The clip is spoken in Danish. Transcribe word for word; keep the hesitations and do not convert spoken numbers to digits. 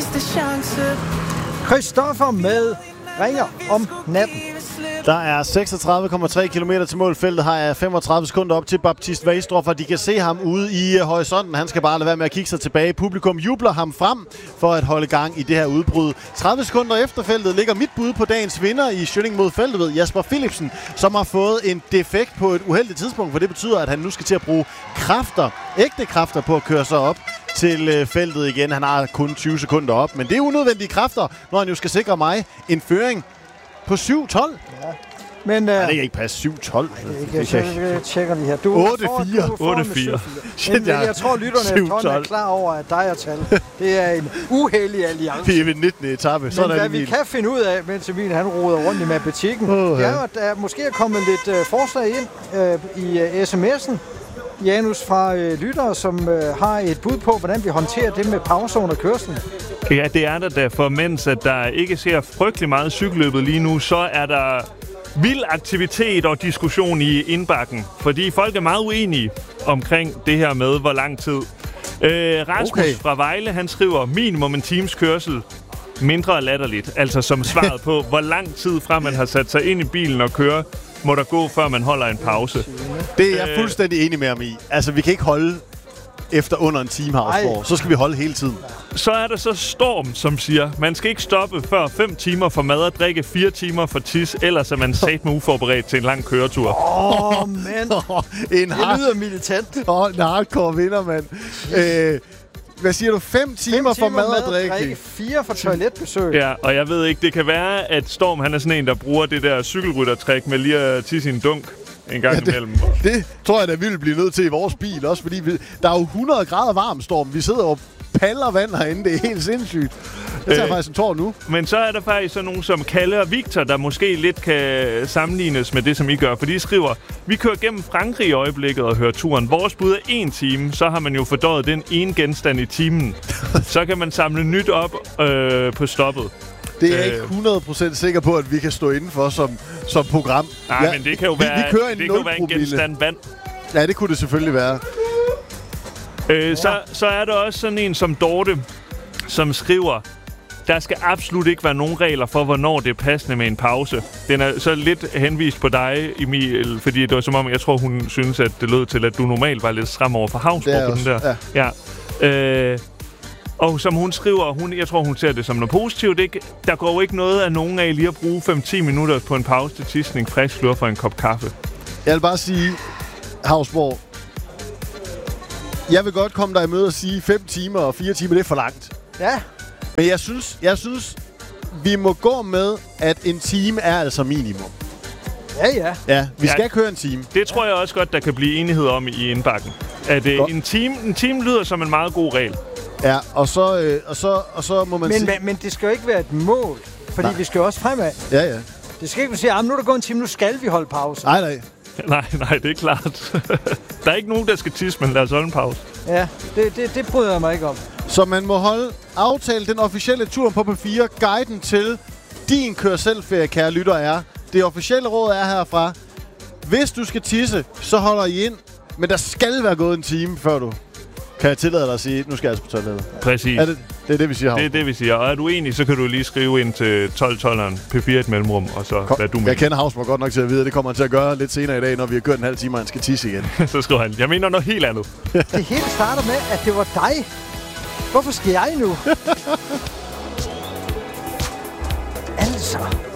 sidste chance. Christoffer med ringer om natten. Der er seksogtredive komma tre kilometer til målfeltet. Har jeg femogtredive sekunder op til Baptiste Weistroffer, og de kan se ham ude i uh, horisonten. Han skal bare lade være med at kigge sig tilbage. Publikum jubler ham frem for at holde gang i det her udbrud. tredive sekunder efter feltet ligger mit bud på dagens vinder i Schønning mod feltet ved Jasper Philipsen, som har fået en defekt på et uheldigt tidspunkt, for det betyder, at han nu skal til at bruge kræfter, ægte kræfter på at køre sig op til øh, feltet igen. Han har kun tyve sekunder op, men det er unødvendige kræfter, når han jo skal sikre mig en føring på syv tolv. Ja. Men, uh, ja, det kan ikke passe syv tolv. Jeg tjekker lige her. otte fire. otte fire. Men jeg tror, lytterne er klar over, at dig og tal, det er en uheldig alliance. Det er ved nittende etape. Men hvad vi kan finde ud af, mens Emil han roder rundt i matematikken, oh, ja. det er, at der måske er kommet lidt uh, forslag ind uh, i uh, sms'en. Janus fra øh, lyttere, som øh, har et bud på, hvordan vi håndterer det med pauser under kørslen. Ja, det er der da, for mens at der ikke ser frygtelig meget cykelløbet lige nu, så er der vild aktivitet og diskussion i indbakken. Fordi folk er meget uenige omkring det her med, hvor lang tid. Øh, Rasmus okay. fra Vejle, han skriver, minimum en times kørsel, mindre latterligt. Altså som svaret på, hvor lang tid fra man har sat sig ind i bilen og kører, må der gå, før man holder en pause. Det er jeg fuldstændig enig med ham i. Altså, vi kan ikke holde efter under en time Havsborg. Så skal vi holde hele tiden. Så er der så Storm, som siger, man skal ikke stoppe før fem timer for mad og drikke fire timer for tis, ellers er man satme uforberedt til en lang køretur. Åh, oh, mand. en det lyder militant. Åh, oh, en hardcore vinder, mand. Øh, hvad siger du? Fem timer, timer for mad og drikke? drikke? Fire for toiletbesøg. Ja, og jeg ved ikke, det kan være, at Storm, han er sådan en, der bruger det der cykelryttertræk med lige at tisse sin dunk en gang ja, det, imellem. Det tror jeg da, vi vil blive nødt til i vores bil også, fordi vi, der er jo hundrede grader varm, Storm. Vi sidder og paller vand herinde. Det er helt sindssygt. Jeg tager øh, faktisk en tår nu. Men så er der faktisk sådan nogen som Kalle og Victor, der måske lidt kan sammenlignes med det, som I gør. For de skriver, vi kører gennem Frankrig i øjeblikket og hører turen. Vores bud er en time, så har man jo fordøjet den ene genstand i timen. Så kan man samle nyt op øh, på stoppet. Det er jeg ikke hundrede procent sikker på, at vi kan stå indenfor som, som program. Nej, ja, men det kan jo være, vi, vi en, det kan jo være en genstand vand. Ja, det kunne det selvfølgelig være. Øh, ja. så, så er der også sådan en som Dorte, som skriver, der skal absolut ikke være nogen regler for, hvornår det er passende med en pause. Den er så lidt henvist på dig, Emil, fordi det var som om, jeg tror, hun synes, at det lød til, at du normalt var lidt stram over for Havsborg på den der. Ja. ja. Øh, og som hun skriver, hun, jeg tror, hun ser det som noget positivt. Ikke? Der går jo ikke noget af nogen af lige at bruge fem til ti minutter på en pause til tidsning, frisk luft for en kop kaffe. Jeg vil bare sige, Havsborg, jeg vil godt komme dig i møde og sige fem timer og fire timer, det er for langt. Ja. Men jeg synes, jeg synes, vi må gå med, at en time er altså minimum. Ja, ja. Ja, vi skal ja, køre en time. Det tror jeg også godt, der kan blive enighed om i indbakken. At øh, en, time, en time lyder som en meget god regel. Ja, og så, øh, og så, og så må man men, sige... Men, men det skal jo ikke være et mål, fordi nej. Vi skal jo også fremad. Ja, ja. Det skal ikke sige, at nu er der gået en time, nu skal vi holde pause. Nej, nej. Nej, nej, det er klart. Der er ikke nogen, der skal tisse, men lad os holde en pause. Ja, det, det, det bryder jeg mig ikke om. Så man må holde aftale den officielle tur på P fire. Guiden til din kør-selv-ferie, kære lytter, er. Det officielle råd er herfra. Hvis du skal tisse, så holder I ind. Men der skal være gået en time, før du kan jeg tillade dig at sige, nu skal jeg altså på toilettet. Præcis. Er det, det er det, vi siger. Det er det, vi siger. Og er du enig, så kan du lige skrive ind til tolv tolveren P fire et mellemrum, og så Kom, hvad du mener. Jeg kender Havsborg godt nok til at vide, at det kommer han til at gøre lidt senere i dag, når vi har kørt en halv time, og han skal tisse igen. Så skriver han, jeg mener noget helt andet. Det hele starter med, at det var dig. Hvorfor skal jeg nu? Altså...